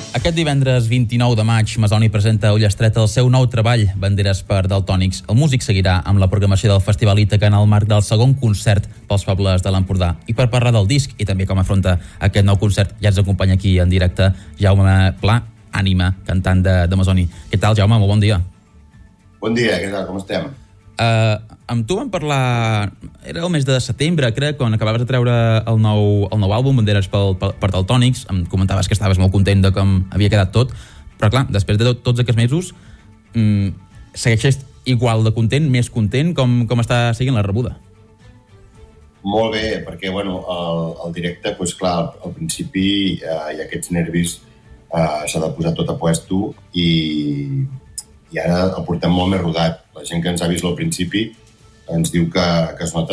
Aquest divendres 29 de maig, Masoni presenta a Ullastreta el seu nou treball, Banderes per Daltònics. El músic seguirà amb la programació del Festival Ítaca en el marc del segon concert pels pobles de l'Empordà. I per parlar del disc i també com afronta aquest nou concert, ja ens acompanya aquí en directe Jaume Pla, ànima, cantant de Masoni. Què tal, Jaume? Molt bon dia. Bon dia, què tal? Com estem? Amb tu vam parlar, era el mes de setembre, crec, quan acabaves de treure el nou àlbum, Banderes per Daltònics. Em comentaves que estaves molt content de com havia quedat tot, però clar, després de tots aquests mesos, segueixes igual de content, més content, com està seguint la rebuda? Molt bé, perquè bueno, el directe, doncs clar, al principi hi ha aquests nervis, s'ha de posar tot a puesto i ara el portem molt més rodat. La gent que ens ha vist al principi ens diu que es nota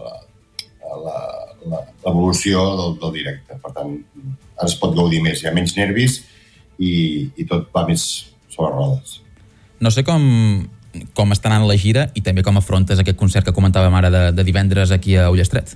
l'evolució del directe. Per tant, ara es pot gaudir més. Hi ha menys nervis i tot va més sobre rodes. No sé com està anant la gira i també com afrontes aquest concert que comentàvem ara de divendres aquí a Ullastret.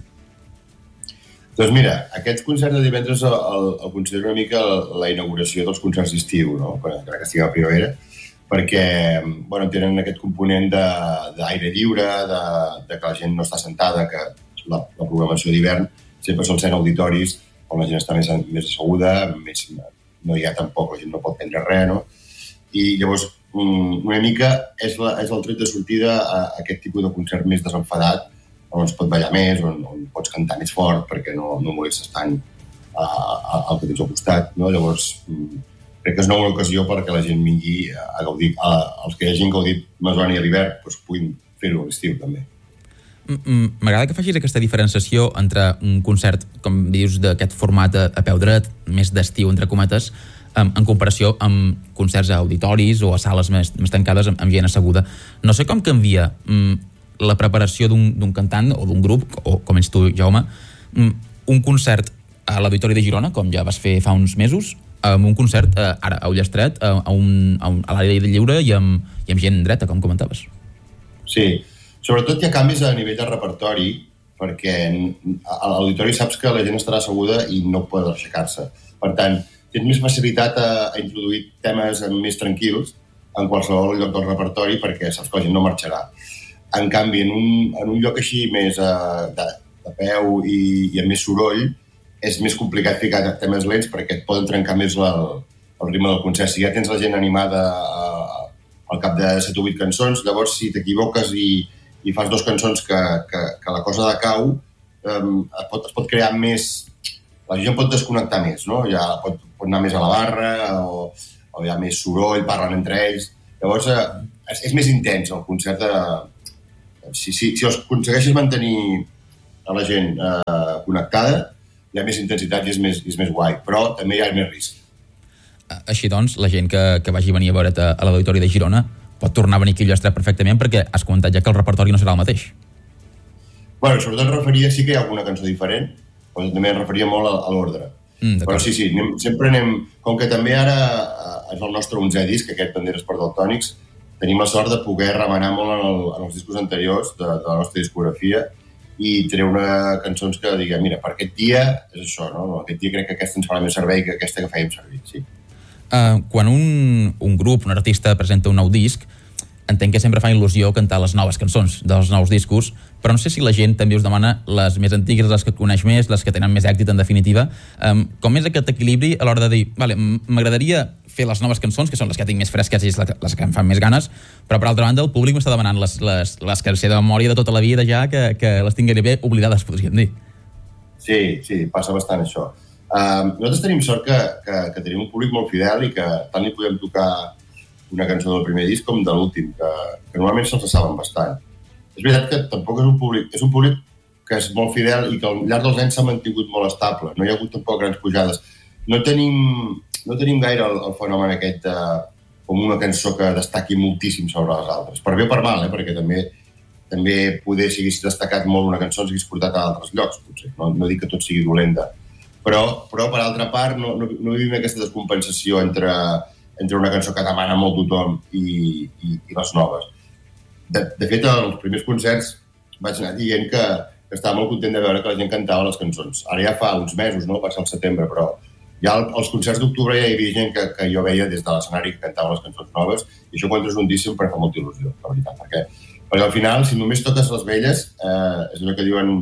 Doncs mira, aquest concert de divendres el considero una mica la inauguració dels concerts d'estiu, no? Encara que estigui a primavera, perquè bueno, tenen aquest component d'aire lliure, de que la gent no està sentada, que la programació d'hivern sempre sol ser en auditoris on la gent està més asseguda, no hi ha tampoc, la gent no pot prendre res, no? I llavors una mica és el tret de sortida a aquest tipus de concert més desenfadat, on es pot ballar més, on pots cantar més fort perquè no molestes tant el que tens al costat, no? Llavors crec que és una bona ocasió perquè la gent vingui a gaudir, els que hagin gaudit Masoni a l'hivern doncs puguin fer-ho a l'estiu també. M'agrada que facis aquesta diferenciació entre un concert, com dius, d'aquest format a peu dret, més d'estiu, entre cometes, en comparació amb concerts a auditoris o a sales més tancades amb gent asseguda. No sé com canvia la preparació d'un cantant o d'un grup, o com ets tu, Jaume, un concert a l'Auditori de Girona, com ja vas fer fa uns mesos, amb un concert ara a Ullastret, a l'aire lliure i amb gent dreta, com comentaves. Sí, sobretot hi ha canvis a nivell de repertori, perquè a l'auditori saps que la gent estarà asseguda i no pot aixecar-se. Per tant, tens més facilitat a introduir temes més tranquils en qualsevol lloc del repertori perquè saps que la gent no marxarà. En canvi, en un lloc així més de peu i amb més soroll, és més complicat ficar temes lents perquè et poden trencar més el ritme del concert. Si ja tens la gent animada al cap de 7 o 8 cançons, llavors si t'equivoques i fas 2 cançons que la cosa decau, es pot crear més... La gent pot desconnectar més, no? Ja pot anar més a la barra o hi ha més soroll, parlen entre ells. Llavors és més intens el concert. Si aconsegueixes mantenir a la gent connectada, hi ha més intensitat i és més guai, però també hi ha més risc. Així doncs, la gent que vagi a venir a veure't a l'Auditori de Girona pot tornar a venir aquí a Ullastret perfectament perquè has comentat ja que el repertori no serà el mateix. Bueno, sobretot sí que hi ha alguna cançó diferent, però també em referia molt a l'ordre. Però sí, sempre anem... Com que també ara és el nostre 11è disc, aquest Banderes per Daltònics, tenim la sort de poder remenar molt en els discos anteriors de la nostra discografia i treure cançons que diguem, mira, per aquest dia és això, no? Aquest dia crec que aquesta ens farà més servei que aquesta que fèiem servir, sí. Quan un grup, un artista presenta un nou disc, entenc que sempre fa il·lusió cantar les noves cançons dels nous discos, però no sé si la gent també us demana les més antigues, les que coneix més, les que tenen més èxit en definitiva. Com és aquest equilibri a l'hora de dir, vale, m'agradaria fer les noves cançons, que són les que tinc més fresques i les que em fan més ganes, però per altra banda el públic m'està demanant les que sé de memòria de tota la vida ja, que les tinc gairebé oblidades, podríem dir. Sí, passa bastant això. Nosaltres tenim sort que tenim un públic molt fidel i que tant li podem tocar una cançó del primer disc com de l'últim, que normalment se'ls saben bastant. És veritat que tampoc és un públic que és molt fidel i que al llarg dels anys s'ha mantingut molt estable. No hi ha hagut tampoc grans pujades. No tenim gaire el fenomen aquest com una cançó que destaqui moltíssim sobre les altres. Per bé o per mal, perquè també poder si hagués destacat molt una cançó ens hagués portat a altres llocs, potser. No dic que tot sigui dolenta. Però per altra part, no vivim aquesta descompensació entre una cançó que demana molt tothom i les noves. De fet, als primers concerts vaig anar dient que estava molt content de veure que la gent cantava les cançons. Ara ja fa uns mesos, no? Va ser al setembre, però Ja als concerts d'octubre ja hi havia gent que jo veia des de l'escenari que cantava les cançons noves, i això quan és un disc sempre fa molta il·lusió, la veritat, perquè al final, si només toques les velles, és allò que diuen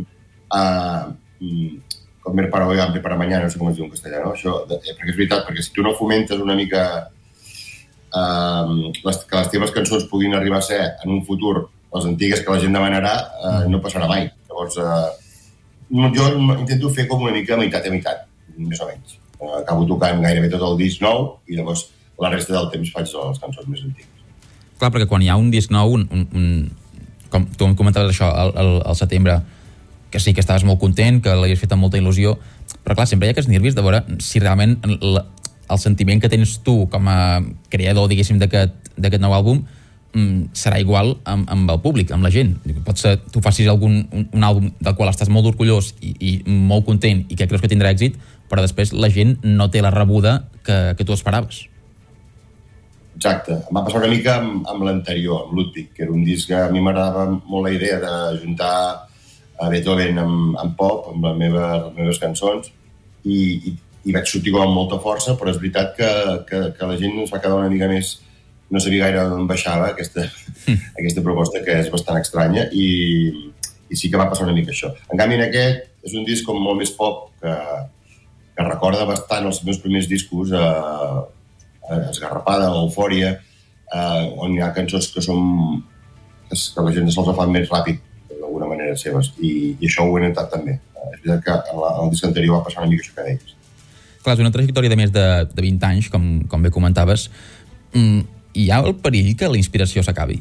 comer para hoy, hambre para mañana, no sé com es diu en castellà, no? Això, perquè és veritat, perquè si tu no fomentes una mica que les teves cançons puguin arribar a ser en un futur les antigues que la gent demanarà, no passarà mai. Llavors, jo intento fer com una mica meitat a meitat, més o menys. Acabo tocant gairebé tot el disc nou i llavors la resta del temps faig les cançons més antigues. Clar, perquè quan hi ha un disc nou, com tu em comentaves això al setembre, que sí que estaves molt content, que l'havies fet amb molta il·lusió, però clar, sempre hi ha aquests nervis de veure si realment el sentiment que tens tu com a creador, diguéssim, d'aquest nou àlbum serà igual amb el públic, amb la gent. Pot ser tu facis un àlbum del qual estàs molt orgullós i molt content i que creus que tindrà èxit, però després la gent no té la rebuda que tu esperaves. Exacte. Em va passar una mica amb l'anterior, amb Ludwig, que era un disc que a mi m'agradava molt la idea de juntar a Beethoven amb pop, amb les meves cançons, i vaig sortir com amb molta força, però és veritat que la gent ens va quedar una mica més, no sabia gaire on baixava aquesta proposta, que és bastant estranya, i sí que va passar una mica això. En canvi, en aquest és un disc com molt més pop, que recorda bastant els meus primers discos, Esgarrapada o Eufòria, on hi ha cançons que la gent se'ls fa més ràpid, d'alguna manera seves, i això ho he notat també. És veritat que en el disc anterior va passar una mica això que deies. Clar, és una trajectòria de més de 20 anys, com bé comentaves. Hi ha el perill que la inspiració s'acabi?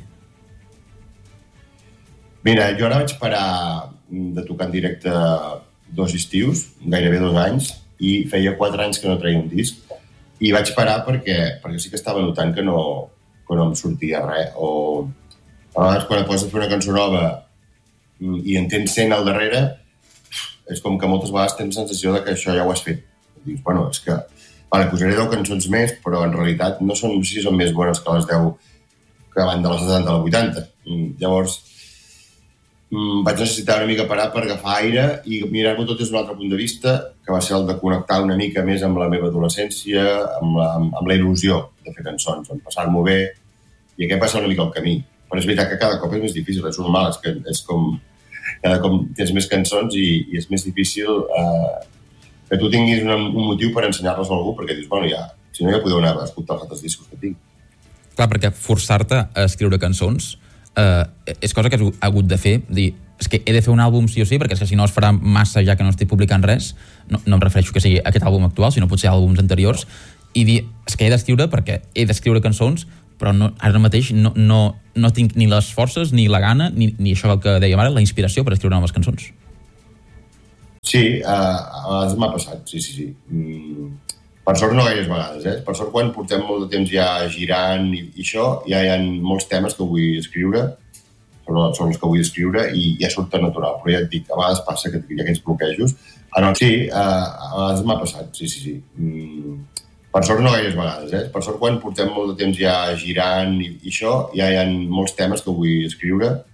Mira, jo ara vaig parar de tocar en directe 2 estius, gairebé 2 anys, i feia 4 anys que no treia un disc, i vaig parar perquè sí que estava notant que no em sortia res, o a vegades quan et poses a fer una cançó nova i en tens 100 al darrere, és com que moltes vegades tens sensació de que això ja ho has fet. Dius, bueno, és que posaré 10 cançons més, però en realitat no sé si són més bones que les 10 que van de les 70 a les 80. Llavors, vaig necessitar una mica parar per agafar aire i mirar-m'ho tot des d'un altre punt de vista, que va ser el de connectar una mica més amb la meva adolescència, amb la il·lusió de fer cançons, amb passar-m'ho bé, i aquest va ser una mica el camí. Però és veritat que cada cop és més difícil, és normal, és com cada cop tens més cançons i és més difícil que tu tinguis un motiu per ensenyar-les a algú, perquè dius, bueno, ja, si no ja podeu anar a escoltar els altres discos que tinc. Clar, perquè forçar-te a escriure cançons és cosa que has hagut de fer, dir, és que he de fer un àlbum sí o sí, perquè és que si no es farà massa ja que no estic publicant res, no em refereixo que sigui aquest àlbum actual, sinó potser àlbums anteriors, i dir, és que he d'escriure perquè he d'escriure cançons, però ara mateix no tinc ni les forces, ni la gana, ni això que dèiem ara, la inspiració per escriure noves cançons. Sí, a vegades m'ha passat, sí. Per sort no gaires vegades, Per sort quan portem molt de temps ja girant i això, ja hi ha molts temes que vull escriure, són els que vull escriure i ja surt tan natural, però ja et dic, a vegades passa que hi ha aquests bloquejos. Sí, a vegades m'ha passat, sí. Per sort no gaires vegades, Per sort quan portem molt de temps ja girant i això, ja hi ha molts temes que vull escriure,